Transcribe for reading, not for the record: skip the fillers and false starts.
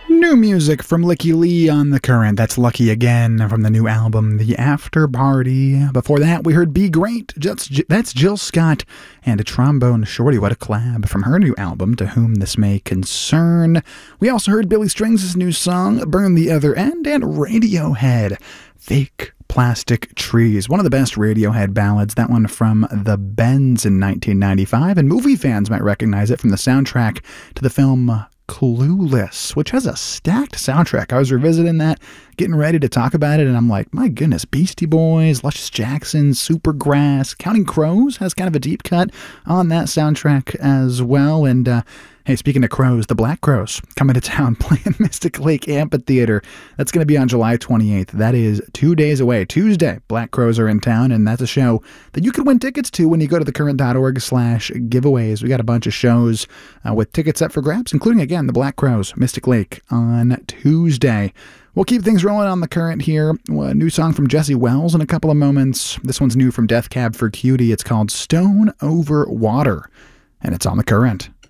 New music from Licky Lee on The Current. That's Lucky Again from the new album, The After Party. Before that, we heard Be Great. That's Jill Scott and a Trombone Shorty. What a collab from her new album, To Whom This May Concern. We also heard Billy Strings' new song, Burn the Other End, and Radiohead, Fake Plastic Trees. One of the best Radiohead ballads, that one from The Bends in 1995, and movie fans might recognize it from the soundtrack to the film Clueless, which has a stacked soundtrack. I was revisiting that, getting ready to talk about it, and I'm like, my goodness, Beastie Boys, Luscious Jackson, Supergrass, Counting Crows has kind of a deep cut on that soundtrack as well. And hey, speaking of crows, the Black Crowes coming to town playing Mystic Lake Amphitheater. That's going to be on July 28th. That is 2 days away. Tuesday, Black Crowes are in town, and that's a show that you can win tickets to when you go to thecurrent.org/giveaways. We got a bunch of shows with tickets up for grabs, including, again, the Black Crowes, Mystic Lake on Tuesday. We'll keep things rolling on The Current here. A new song from Jesse Wells in a couple of moments. This one's new from Death Cab for Cutie. It's called Stone Over Water, and it's on The Current.